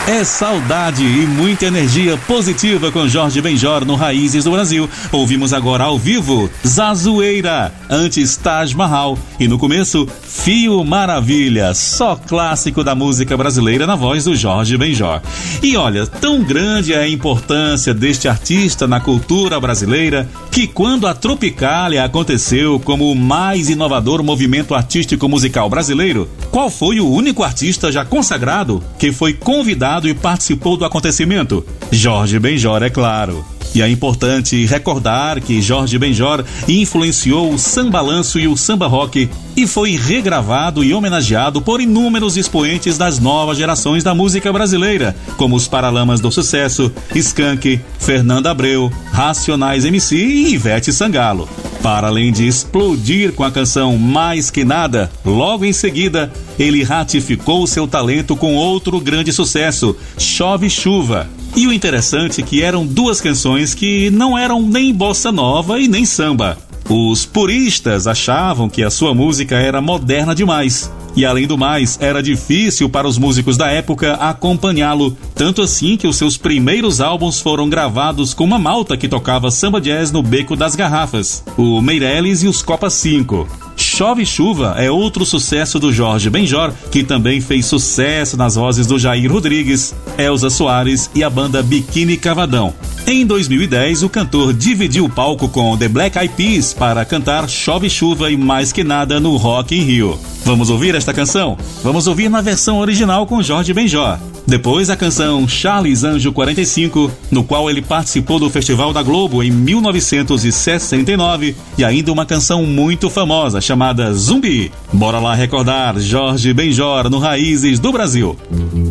É saudade e muita energia positiva com Jorge Benjor no Raízes do Brasil. Ouvimos agora ao vivo Zazueira, antes Taj Mahal e no começo Fio Maravilha, só clássico da música brasileira na voz do Jorge Benjor. E olha, tão grande é a importância deste artista na cultura brasileira que quando a Tropicália aconteceu como o mais inovador movimento artístico musical brasileiro, qual foi o único artista já consagrado que foi convidado e participou do acontecimento? Jorge Benjor, é claro. E é importante recordar que Jorge Benjor influenciou o sambalanço e o samba rock e foi regravado e homenageado por inúmeros expoentes das novas gerações da música brasileira, como os Paralamas do Sucesso, Skank, Fernanda Abreu, Racionais MC e Ivete Sangalo. Para além de explodir com a canção Mais Que Nada, logo em seguida, ele ratificou seu talento com outro grande sucesso, Chove Chuva. E o interessante é que eram duas canções que não eram nem bossa nova e nem samba. Os puristas achavam que a sua música era moderna demais. E além do mais, era difícil para os músicos da época acompanhá-lo, tanto assim que os seus primeiros álbuns foram gravados com uma malta que tocava samba jazz no Beco das Garrafas, o Meirelles e os Copa 5. Chove Chuva é outro sucesso do Jorge Benjor, que também fez sucesso nas vozes do Jair Rodrigues, Elza Soares e a banda Biquíni Cavadão. Em 2010, o cantor dividiu o palco com The Black Eyed Peas para cantar Chove Chuva e Mais Que Nada no Rock in Rio. Vamos ouvir esta canção? Vamos ouvir na versão original com Jorge Benjor. Depois a canção Charles Anjo 45, no qual ele participou do Festival da Globo em 1969, e ainda uma canção muito famosa chamada Zumbi. Bora lá recordar Jorge Benjor no Raízes do Brasil.